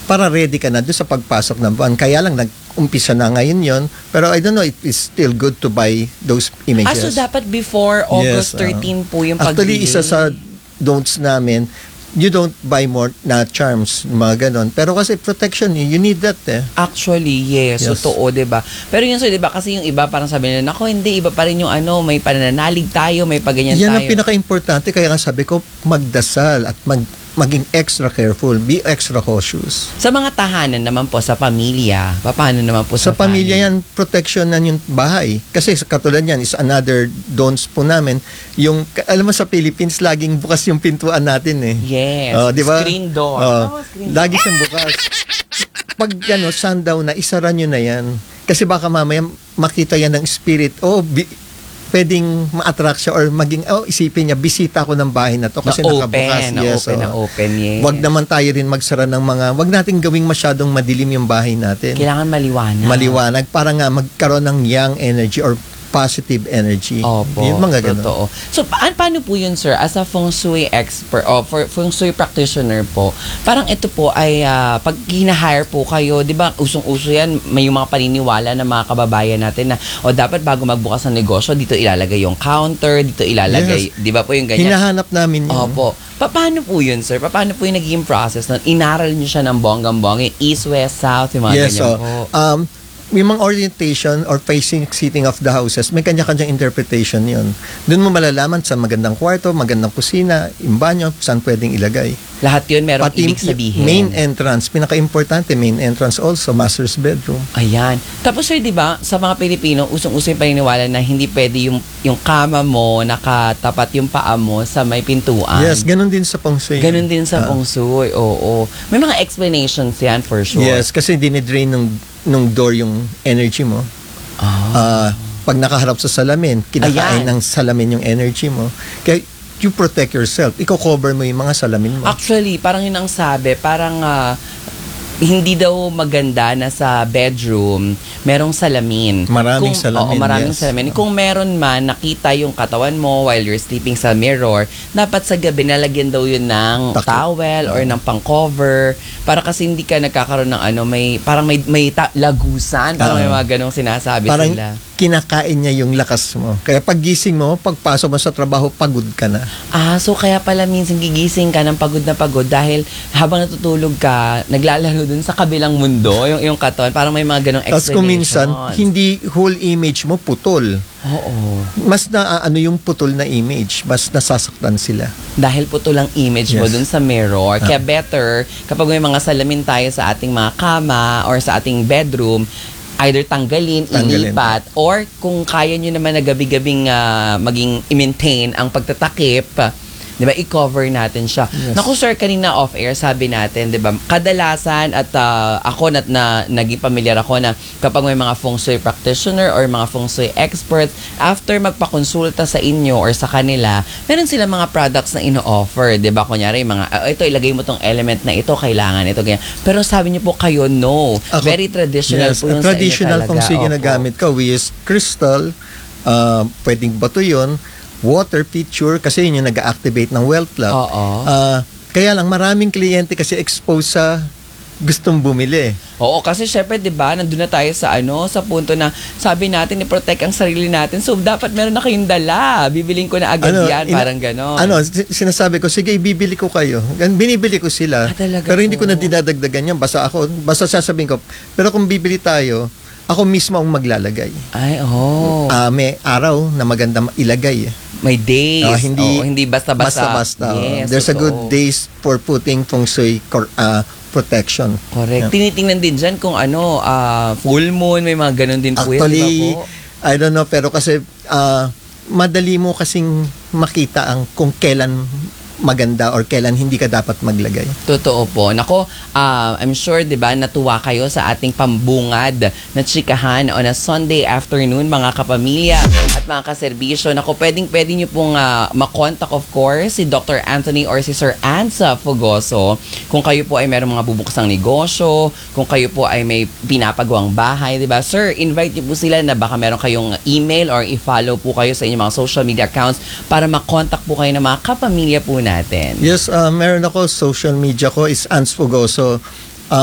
para ready ka na doon sa pagpasok ng buwan. Kaya lang nag-umpisa na ngayon yon, pero I don't know, it is still good to buy those images. So dapat before August 13 po yung actually, pagbili. isa sa don'ts namin, you don't buy more na charms, mga ganon. Pero kasi protection, you need that Actually, yes. Totoo, diba? Pero yun, so, diba, kasi yung iba, parang sabi nila, nako, hindi, iba pa rin yung may pananalig tayo, may paganyan tayo. Yan ang pinaka-importante, kaya nga sabi ko, magdasal at maging extra careful, be extra cautious. Sa mga tahanan naman po, sa pamilya, paano naman po sa pamilya yan, protection na yung bahay. Kasi katulad yan, is another don'ts po namin. Yung, alam mo sa Philippines, laging bukas yung pintuan natin Yes, diba? Screen door. Lagi siyang bukas. Pag sundown na, isara nyo na yan. Kasi baka mamaya makita yan ng spirit, pwedeng ma-attract siya or maging, isipin niya, bisita ko ng bahay na to kasi nakabukas. Open, yes. Wag naman tayo rin magsara ng wag nating gawing masyadong madilim yung bahay natin. Kailangan maliwanag. Maliwanag para nga magkaroon ng yang energy or positive energy. Opo, yung mga ganun. Totoo. So, paano po yun, sir? As a feng shui expert o feng shui practitioner po, parang ito po ay pag hina-hire po kayo, di ba, usong-uso yan, may yung mga paniniwala ng mga kababayan natin na, dapat bago magbukas ng negosyo, dito ilalagay yung counter, dito ilalagay, di ba po yung ganyan? Hinahanap namin yun. Opo. Paano po yun, sir? Paano po yung naging process nun? Inaral nyo siya ng bonggang-bongga, east, west, south, yung mga ganyan po? May mga orientation or facing seating of the houses, may kanya-kanyang interpretation yun. Doon mo malalaman sa magandang kwarto, magandang kusina, yung banyo, saan pwedeng ilagay. Lahat yun merong ibig sabihin. Main entrance, pinaka-importante, main entrance also, master's bedroom. Ayan. Tapos sir, di ba, sa mga Pilipino, usong-uso yung paniniwala na hindi pwede yung kama mo, nakatapat yung paa mo sa may pintuan. Yes, ganun din sa feng shui. Ganun din sa feng shui, oo. May mga explanations yan for sure. Yes, kasi dinidrain nung door yung energy mo. Pag nakaharap sa salamin, kinakain ng salamin yung energy mo. Kaya you protect yourself. Iko-cover mo yung mga salamin mo. Actually, parang yun ang sabi, parang hindi daw maganda na sa bedroom merong salamin. Maraming salamin. Oo, maraming salamin. Kung meron man, nakita yung katawan mo while you're sleeping sa mirror, dapat sa gabi nalagyan daw yun ng towel or ng pang-cover para kasi hindi ka nagkakaroon ng parang may lagusan. Parang may mga ganong sinasabi parang sila. Kinakain niya yung lakas mo. Kaya pag gising mo, pagpasok mo sa trabaho, pagod ka na. So kaya pala minsan gigising ka ng pagod na pagod dahil habang natutulog ka, naglalaro dun sa kabilang mundo, yung katawan. Parang may mga ganong explanation. Tapos kung minsan, hindi whole image mo putol. Oo. Mas yung putol na image, mas nasasaktan sila. Dahil putol ang image mo dun sa mirror. Kaya better, kapag may mga salamin tayo sa ating mga kama or sa ating bedroom, either tanggalin, ilipat, or kung kaya nyo naman na gabi-gabing maging i-maintain ang pagtatakip, di ba, i-cover natin siya. Yes. Naku sir, kanina off-air, sabi natin, di ba, kadalasan at ako na naging pamilyar ako na kapag may mga feng shui practitioner or mga feng shui expert, after magpakonsulta sa inyo or sa kanila, meron sila mga products na ino-offer, di ba, kunyari, ito, ilagay mo tong element na ito, kailangan ito, ganyan. Pero sabi niyo po kayo, no. Very traditional po yung traditional sa inyo talaga. Feng shui ginagamit ko, we use crystal, pwedeng bato yun, water picture kasi yun yung nag-activate ng wealth clock. Kaya lang maraming kliyente kasi exposed sa gustong bumili. Oo, kasi syempre 'di ba, nandun na tayo sa sa punto na sabi natin i-protect ang sarili natin. So dapat meron na kayong dala. Bibiling ko na agad yan, parang gano'n. Sinasabi ko, sige, bibili ko kayo. Binibili ko sila. Pero hindi ko na dinadagdagan yan. Basta sasabihin ko, pero kung bibili tayo, ako mismo ang maglalagay. May araw na maganda ilagay. May days. Hindi basta-basta. Yes, there's a good days for putting feng shui protection. Correct. Tinitingnan din dyan kung full moon, may mga ganun din po. Actually, I don't know, pero kasi madali mo kasing makita kung kailan maganda or kailan hindi ka dapat maglagay. Totoo po. Nako, I'm sure, di ba, natuwa kayo sa ating pambungad na chikahan on a Sunday afternoon, mga kapamilya at mga kaserbisyo. Nako, pwede nyo pong makontak, of course, si Dr. Anthony or si Sir Ansa Fogoso. Kung kayo po ay meron mga bubuksang negosyo, kung kayo po ay may pinapagawang bahay, di ba? Sir, invite nyo po sila na baka meron kayong email or i-follow po kayo sa inyong mga social media accounts para makontak po kayo ng mga kapamilya po natin. Yes, meron ako. Social media ko is Ans Fogoso.